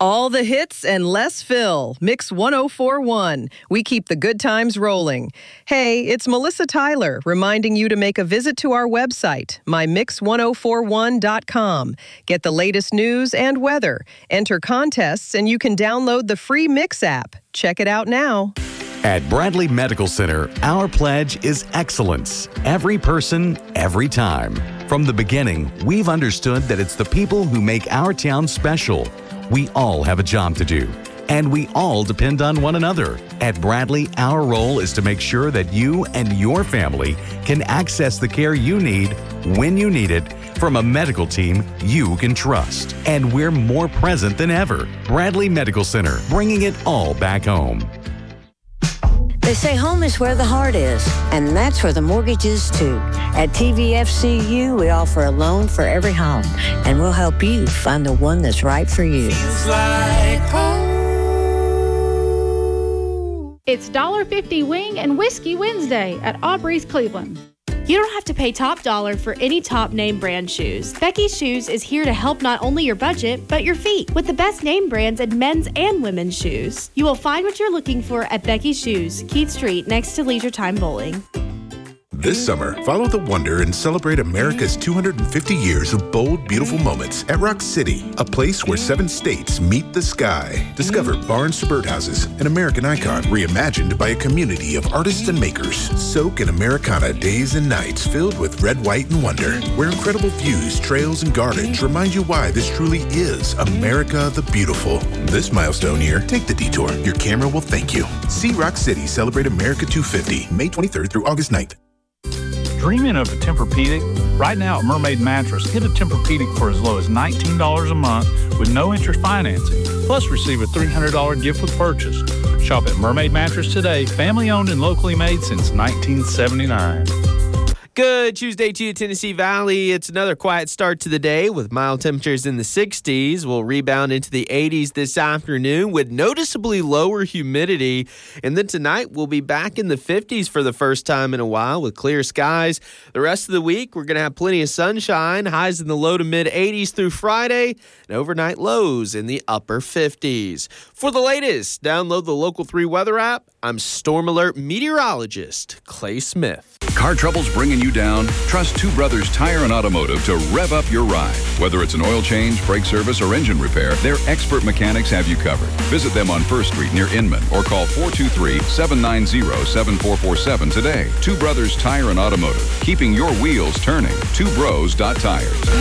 All the hits and less fill. Mix 1041. We keep the good times rolling. Hey, it's Melissa Tyler reminding you to make a visit to our website, mymix1041.com. Get the latest news and weather. Enter contests and you can download the free Mix app. Check it out now. At Bradley Medical Center, our pledge is excellence. Every person, every time. From the beginning, we've understood that it's the people who make our town special. We all have a job to do, and we all depend on one another. At Bradley, our role is to make sure that you and your family can access the care you need when you need it from a medical team you can trust. And we're more present than ever. Bradley Medical Center, bringing it all back home. They say home is where the heart is, and that's where the mortgage is too. At TVFCU, we offer a loan for every home, and we'll help you find the one that's right for you. Feels like home. It's $1.50 Wing and Whiskey Wednesday at Aubrey's Cleveland. You don't have to pay top dollar for any top name brand shoes. Becky's Shoes is here to help not only your budget, but your feet with the best name brands in men's and women's shoes. You will find what you're looking for at Becky's Shoes, Keith Street, next to Leisure Time Bowling. This summer, follow the wonder and celebrate America's 250 years of bold, beautiful moments at Rock City, a place where 7 states meet the sky. Discover Barnes to Birdhouses, an American icon reimagined by a community of artists and makers. Soak in Americana days and nights filled with red, white, and wonder, where incredible views, trails, and gardens remind you why this truly is America the Beautiful. This milestone year, take the detour. Your camera will thank you. See Rock City celebrate America 250, May 23rd through August 9th. Dreaming of a Tempur-Pedic? Right now at Mermaid Mattress, get a Tempur-Pedic for as low as $19 a month with no interest financing. Plus, receive a $300 gift with purchase. Shop at Mermaid Mattress today, family owned and locally made since 1979. Good Tuesday to you, Tennessee Valley. It's another quiet start to the day with mild temperatures in the 60s. We'll rebound into the 80s this afternoon with noticeably lower humidity. And then tonight we'll be back in the 50s for the first time in a while with clear skies. The rest of the week we're going to have plenty of sunshine, highs in the low to mid 80s through Friday, and overnight lows in the upper 50s. For the latest, download the Local 3 weather app. I'm Storm Alert meteorologist Clay Smith. Car troubles bringing you down? Trust Two Brothers Tire and Automotive to rev up your ride. Whether it's an oil change, brake service, or engine repair, their expert mechanics have you covered. Visit them on 1st Street near Inman or call 423-790-7447 today. Two Brothers Tire and Automotive, keeping your wheels turning. TwoBros.Tires.